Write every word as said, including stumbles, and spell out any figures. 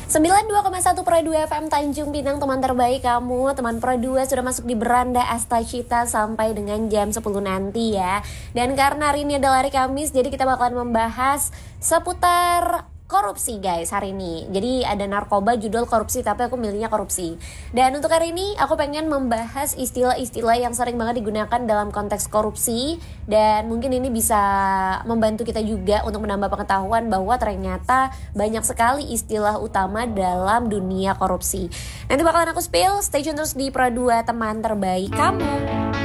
sembilan puluh dua koma satu Pro dua F M Tanjung Pinang, teman terbaik kamu. Teman Pro dua sudah masuk di beranda Astacita sampai dengan jam sepuluh nanti ya. Dan karena hari ini adalah hari Kamis, jadi kita bakalan membahas seputar korupsi guys hari ini. Jadi ada narkoba judul korupsi, tapi aku milihnya korupsi. Dan untuk hari ini aku pengen membahas istilah-istilah yang sering banget digunakan dalam konteks korupsi. Dan mungkin ini bisa membantu kita juga untuk menambah pengetahuan bahwa ternyata banyak sekali istilah utama dalam dunia korupsi. Nanti bakalan aku spill, stay tune terus di Pro dua, teman terbaik kamu.